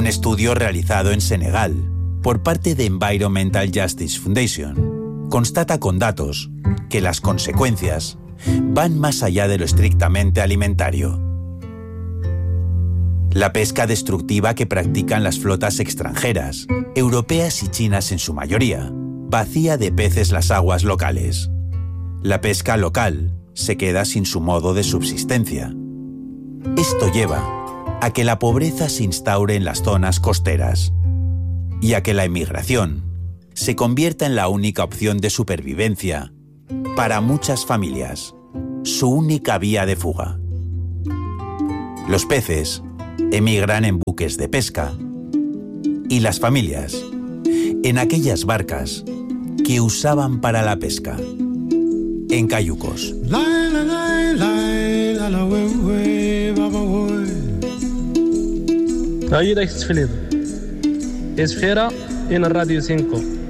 Un estudio realizado en Senegal por parte de Environmental Justice Foundation constata con datos que las consecuencias van más allá de lo estrictamente alimentario. La pesca destructiva que practican las flotas extranjeras, europeas y chinas en su mayoría, vacía de peces las aguas locales. La pesca local se queda sin su modo de subsistencia. Esto lleva a que la pobreza se instaure en las zonas costeras y a que la emigración se convierta en la única opción de supervivencia para muchas familias, su única vía de fuga. Los peces emigran en buques de pesca y las familias en aquellas barcas que usaban para la pesca, en cayucos. Ahí está Felipe. Esfera en Radio 5.